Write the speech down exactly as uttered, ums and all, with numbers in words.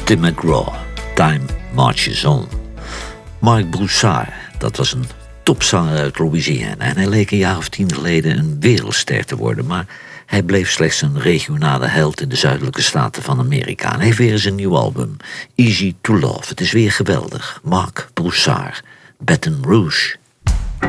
Tim McGraw, Time Marches On. Marc Broussard, dat was een topzanger uit Louisiana en hij leek een jaar of tien geleden een wereldster te worden, maar hij bleef slechts een regionale held in de zuidelijke staten van Amerika. En hij heeft weer eens een nieuw album, Easy to Love. Het is weer geweldig. Marc Broussard, Baton Rouge.